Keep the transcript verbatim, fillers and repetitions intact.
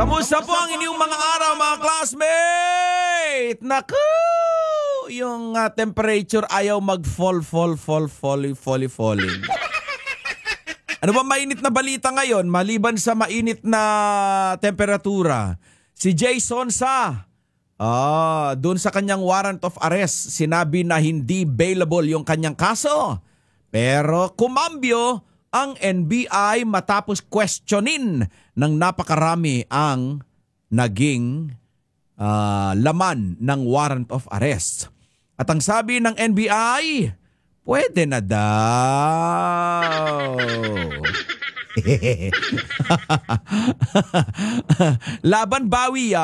Kamusta po ang inyong mga araw, mga classmate? Naku! Yung uh, temperature ayaw mag-fall, fall, fall, fall, fall, falling. Ano ba mainit na balita ngayon maliban sa mainit na temperatura? Si Jason sa ah, doon sa kanyang warrant of arrest, sinabi na hindi bailable yung kanyang kaso. Pero kumambyo ang N B I matapos questionin ng napakarami ang naging uh, laman ng warrant of arrest. At ang sabi ng N B I, pwede na daw. Laban bawi